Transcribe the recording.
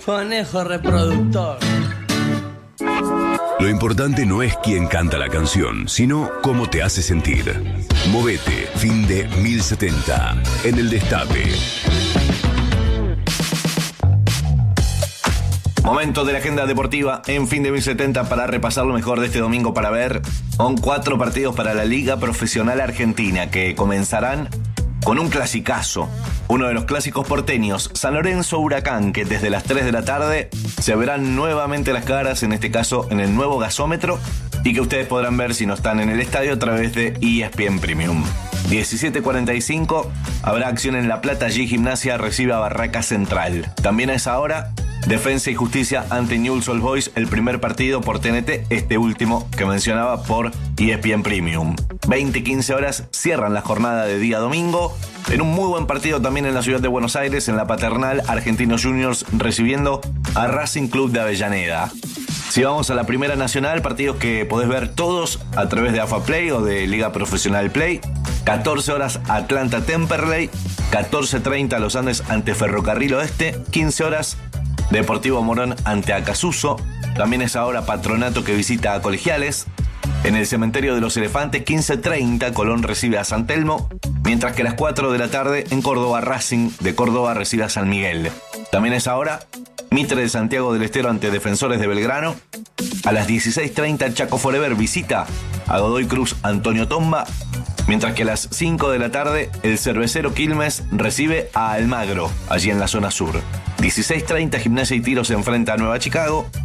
Conejo reproductor. Lo importante no es quién canta la canción, sino cómo te hace sentir. Movete, fin de 1070, en el Destape. Momento de la agenda deportiva en fin de 1070 para repasar lo mejor de este domingo para ver. Son 4 partidos para la Liga Profesional Argentina que comenzarán con un clasicazo. Uno de los clásicos porteños, San Lorenzo Huracán, que desde las 3 de la tarde se verán nuevamente las caras, en este caso en el nuevo gasómetro, y que ustedes podrán ver si no están en el estadio a través de ESPN Premium. 17:45 habrá acción en La Plata, allí Gimnasia recibe a Barraca Central. También a esa hora, Defensa y Justicia ante Newell's Old Boys, el primer partido por TNT, este último que mencionaba por ESPN Premium. 20:15 horas cierran la jornada de día domingo, en un muy buen partido también en la ciudad de Buenos Aires, en la Paternal, Argentinos Juniors recibiendo a Racing Club de Avellaneda. Si vamos a la Primera Nacional, partidos que podés ver todos a través de AFA Play o de Liga Profesional Play. 14 horas Atlanta Temperley, 14:30 Los Andes ante Ferrocarril Oeste, 15 horas Deportivo Morón ante Acasuso. También es ahora Patronato que visita a Colegiales. En el Cementerio de los Elefantes, 15:30 Colón recibe a San Telmo, mientras que a las 4 de la tarde en Córdoba Racing de Córdoba recibe a San Miguel. También es ahora Mitre de Santiago del Estero ante Defensores de Belgrano. A las 16:30 Chaco Forever visita a Godoy Cruz Antonio Tomba, mientras que a las 5 de la tarde el Cervecero Quilmes recibe a Almagro, allí en la zona sur. 16:30 Gimnasia y Tiro se enfrenta a Nueva Chicago.